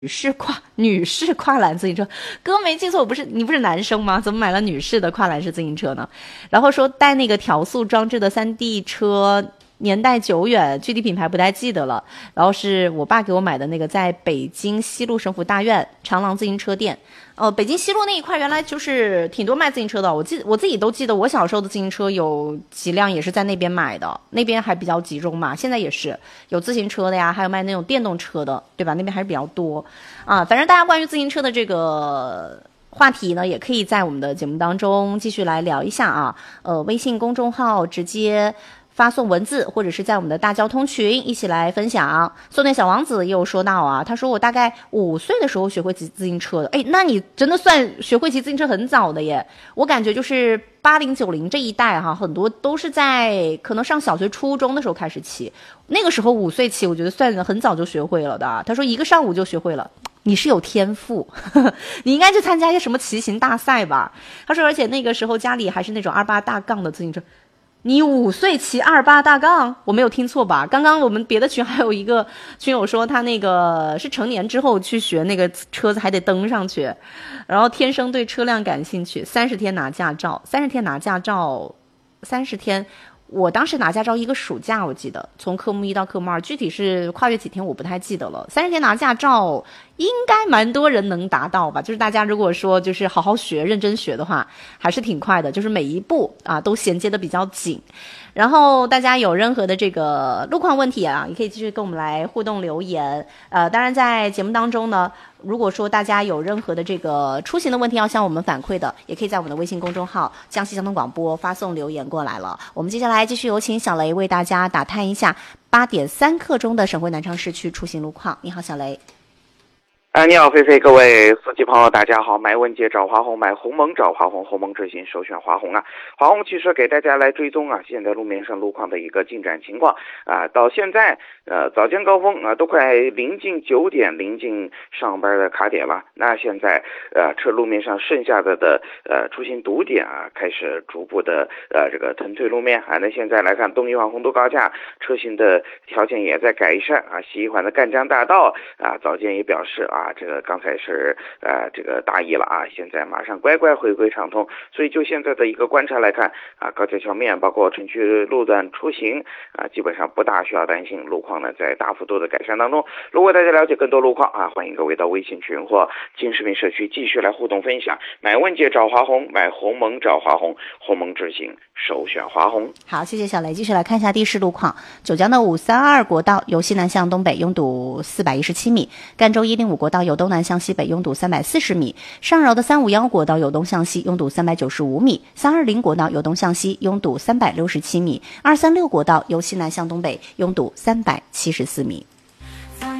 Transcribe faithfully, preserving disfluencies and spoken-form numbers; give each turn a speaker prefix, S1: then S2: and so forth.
S1: 女士跨女士跨栏自行车，哥没记错，我不是你不是男生吗？怎么买了女士的跨栏式自行车呢？然后说带那个调速装置的 三 D 车。年代久远，具体品牌不太记得了。然后是我爸给我买的那个，在北京西路省府大院长廊自行车店。呃，北京西路那一块原来就是挺多卖自行车的。我记我自己都记得，我小时候的自行车有几辆也是在那边买的，那边还比较集中嘛。现在也是有自行车的呀，还有卖那种电动车的，对吧？那边还是比较多啊。反正大家关于自行车的这个话题呢，也可以在我们的节目当中继续来聊一下啊。呃，微信公众号直接发送文字，或者是在我们的大交通群一起来分享。送电小王子也有说到啊，他说我大概五岁的时候学会骑自行车的。哎，那你真的算学会骑自行车很早的耶。我感觉就是八零九零这一代哈，很多都是在可能上小学初中的时候开始骑，那个时候五岁骑，我觉得算很早就学会了的。他说一个上午就学会了。你是有天赋，呵呵，你应该去参加一些什么骑行大赛吧。他说而且那个时候家里还是那种二八大杠的自行车。你五岁骑二八大杠，我没有听错吧？刚刚我们别的群还有一个群友说他那个是成年之后去学那个车子还得登上去，然后天生对车辆感兴趣，三十天拿驾照，三十天拿驾照，三十天。我当时拿驾照一个暑假，我记得从科目一到科目二，具体是跨越几天我不太记得了。三十天拿驾照应该蛮多人能达到吧？就是大家如果说就是好好学、认真学的话，还是挺快的。就是每一步啊都衔接的比较紧。然后大家有任何的这个路况问题啊，也可以继续跟我们来互动留言。呃，当然在节目当中呢，如果说大家有任何的这个出行的问题要向我们反馈的，也可以在我们的微信公众号江西交通广播发送留言过来了。我们接下来继续有请小雷为大家打探一下八点三刻钟的省会南昌市区出行路况。你好，小雷。
S2: 哎，你好，菲菲，各位司机朋友，大家好！买问界找华虹，买鸿蒙找华虹，鸿蒙之行首选华虹啊！华虹汽车给大家来追踪啊，现在路面上路况的一个进展情况啊，到现在呃早间高峰啊，都快临近九点，临近上班的卡点了。那现在呃车路面上剩下的的呃出行堵点啊，开始逐步的呃这个腾退路面啊。那现在来看，东一环红都高架车型的条件也在改善啊，西一环的赣江大道啊，早间也表示啊。啊，这个刚才是呃这个大意了啊，现在马上乖乖回归畅通。所以就现在的一个观察来看啊，高架桥面包括城区路段出行啊，基本上不大需要担心，路况呢在大幅度的改善当中。如果大家了解更多路况啊，欢迎各位到微信群或金视频社区继续来互动分享。买问界找华虹，买鸿蒙找华虹，鸿蒙之行首选华虹。
S1: 好，谢谢小雷。继续来看一下地势路况。九江的五三二国道由西南向东北拥堵四百一十七米，赣州一零五国道由东南向西北拥堵三百四十米，上饶的三五幺国道由东向西拥堵三百九十五米，三二零国道由东向西拥堵三百六十七米，二三六国道由西南向东北拥堵三百七十四米。